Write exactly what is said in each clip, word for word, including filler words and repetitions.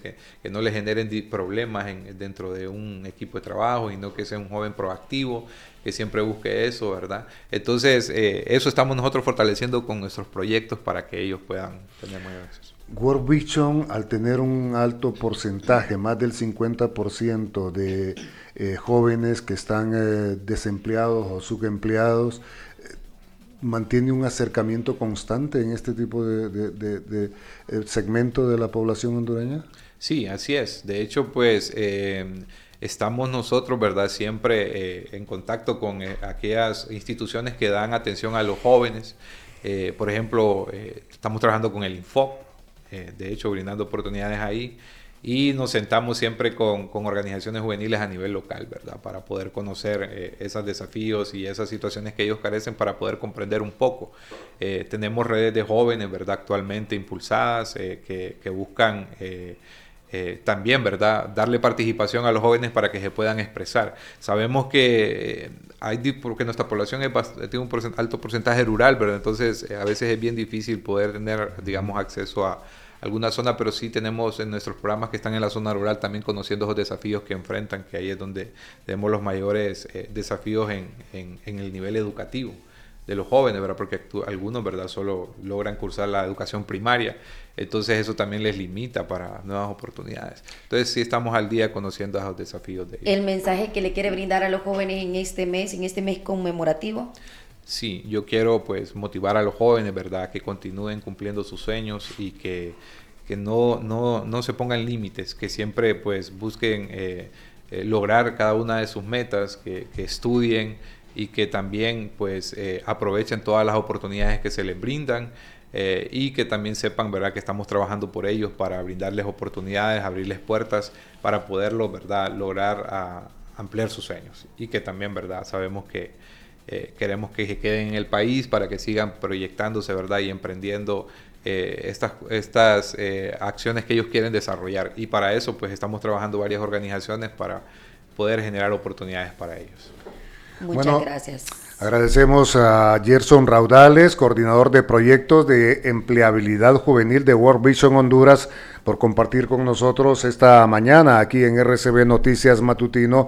que, que no le generen problemas en, dentro de un equipo de trabajo, y no que sea un joven proactivo, que siempre busque eso, ¿verdad? Entonces, eh, eso estamos nosotros fortaleciendo con nuestros proyectos para que ellos puedan tener mayor acceso. World Vision, al tener un alto porcentaje, más del cincuenta por ciento de eh, jóvenes que están eh, desempleados o subempleados, eh, ¿mantiene un acercamiento constante en este tipo de, de, de, de, de segmento de la población hondureña? Sí, así es. De hecho, pues eh, estamos nosotros, ¿verdad?, siempre eh, en contacto con eh, aquellas instituciones que dan atención a los jóvenes. Eh, por ejemplo, eh, estamos trabajando con el Info, eh, de hecho, brindando oportunidades ahí. Y nos sentamos siempre con, con organizaciones juveniles a nivel local, ¿verdad?, para poder conocer eh, esos desafíos y esas situaciones que ellos carecen, para poder comprender un poco. Eh, tenemos redes de jóvenes, ¿verdad?, actualmente impulsadas, eh, que, que buscan eh, eh, también, ¿verdad?, darle participación a los jóvenes para que se puedan expresar. Sabemos que eh, hay, porque nuestra población es bastante, tiene un porcent- alto porcentaje rural, ¿verdad?, entonces eh, a veces es bien difícil poder tener, digamos, acceso a alguna zona, pero sí tenemos en nuestros programas que están en la zona rural también conociendo esos desafíos que enfrentan, que ahí es donde tenemos los mayores eh, desafíos en, en, en el nivel educativo de los jóvenes, ¿verdad?, porque algunos, ¿verdad?, solo logran cursar la educación primaria, entonces eso también les limita para nuevas oportunidades. Entonces sí estamos al día conociendo esos desafíos de ellos. ¿El mensaje que le quiere brindar a los jóvenes en este mes, en este mes conmemorativo? Sí, yo quiero pues motivar a los jóvenes, ¿verdad?, que continúen cumpliendo sus sueños y que, que no, no, no se pongan límites, que siempre pues busquen eh, eh, lograr cada una de sus metas, que, que estudien y que también pues eh, aprovechen todas las oportunidades que se les brindan, eh, y que también sepan, ¿verdad?, que estamos trabajando por ellos para brindarles oportunidades, abrirles puertas para poderlo, ¿verdad?, lograr a, ampliar sus sueños, y que también, ¿verdad?, sabemos que Eh, queremos que se queden en el país para que sigan proyectándose, ¿verdad?, y emprendiendo eh, estas, estas eh, acciones que ellos quieren desarrollar. Y para eso pues estamos trabajando varias organizaciones para poder generar oportunidades para ellos. Muchas bueno, gracias. Agradecemos a Gerson Raudales, coordinador de proyectos de empleabilidad juvenil de World Vision Honduras, por compartir con nosotros esta mañana aquí en R C B Noticias Matutino,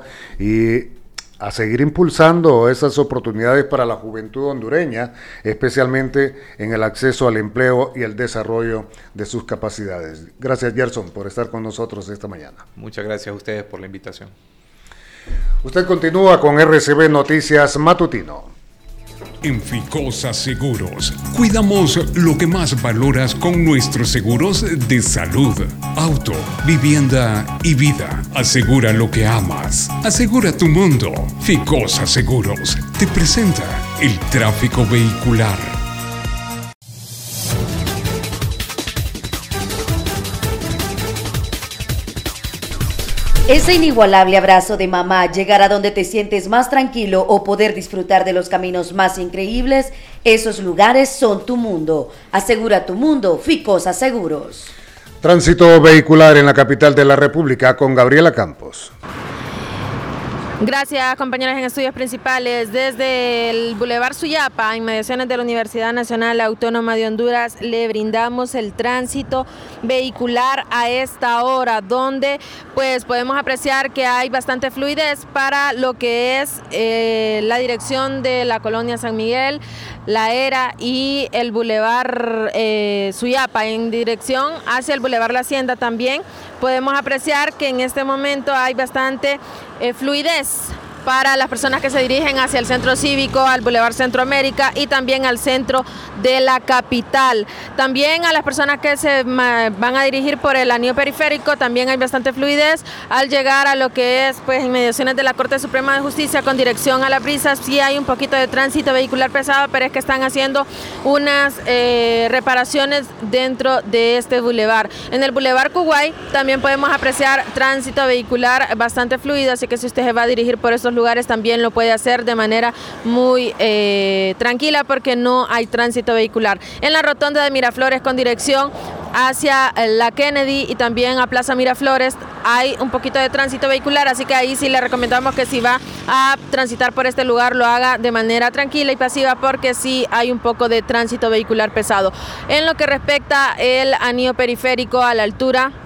y a seguir impulsando esas oportunidades para la juventud hondureña, especialmente en el acceso al empleo y el desarrollo de sus capacidades. Gracias, Gerson, por estar con nosotros esta mañana. Muchas gracias a ustedes por la invitación. Usted continúa con R C B Noticias Matutino. En Ficosa Seguros, cuidamos lo que más valoras con nuestros seguros de salud, auto, vivienda y vida. Asegura lo que amas. Asegura tu mundo. Ficosa Seguros te presenta el tráfico vehicular. Ese inigualable abrazo de mamá, llegar a donde te sientes más tranquilo o poder disfrutar de los caminos más increíbles, esos lugares son tu mundo. Asegura tu mundo, Ficosa Seguros. Tránsito vehicular en la capital de la República con Gabriela Campos. Gracias, compañeros en estudios principales. Desde el Boulevard Suyapa, inmediaciones de la Universidad Nacional Autónoma de Honduras, le brindamos el tránsito vehicular a esta hora, donde pues podemos apreciar que hay bastante fluidez para lo que es eh, la dirección de la colonia San Miguel, La Era y el Boulevard eh, Suyapa, en dirección hacia el Boulevard La Hacienda también. Podemos apreciar que en este momento hay bastante eh, fluidez para las personas que se dirigen hacia el Centro Cívico, al Boulevard Centroamérica y también al centro de la capital. También a las personas que se van a dirigir por el anillo periférico, también hay bastante fluidez al llegar a lo que es pues inmediaciones de la Corte Suprema de Justicia con dirección a La Brisa. Sí hay un poquito de tránsito vehicular pesado, pero es que están haciendo unas eh, reparaciones dentro de este bulevar. En el Boulevard Kuwait también podemos apreciar tránsito vehicular bastante fluido, así que si usted se va a dirigir por estos lugares también lo puede hacer de manera muy eh, tranquila, porque no hay tránsito vehicular. En la rotonda de Miraflores con dirección hacia la Kennedy y también a Plaza Miraflores hay un poquito de tránsito vehicular, así que ahí sí le recomendamos que si va a transitar por este lugar lo haga de manera tranquila y pasiva, porque sí hay un poco de tránsito vehicular pesado. En lo que respecta el anillo periférico a la altura